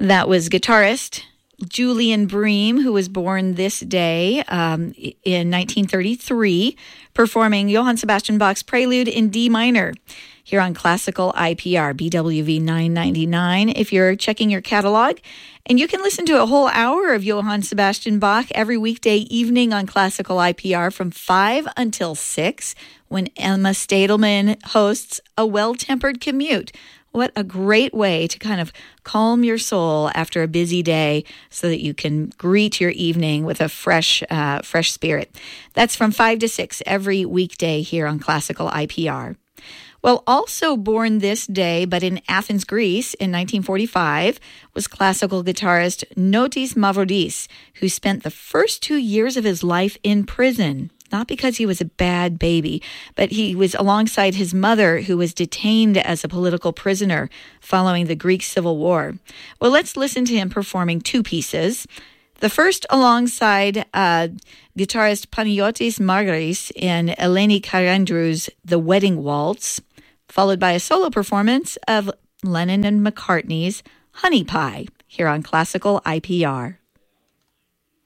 That was guitarist Julian Bream, who was born this day in 1933, performing Johann Sebastian Bach's Prelude in D minor here on Classical IPR, BWV 999. If you're checking your catalog, and you can listen to a whole hour of Johann Sebastian Bach every weekday evening on Classical IPR from 5 until 6 when Emma Stadelman hosts A Well-Tempered Commute. What a great way to kind of calm your soul after a busy day so that you can greet your evening with a fresh spirit. That's from 5 to 6 every weekday here on Classical IPR. Well, also born this day, but in Athens, Greece, in 1945, was classical guitarist Notis Mavrodis, who spent the first 2 years of his life in prison. Not because he was a bad baby, but he was alongside his mother, who was detained as a political prisoner following the Greek Civil War. Well, let's listen to him performing two pieces. The first alongside guitarist Panagiotis Margaris in Eleni Karandrou's The Wedding Waltz, followed by a solo performance of Lennon and McCartney's Honey Pie here on Classical IPR.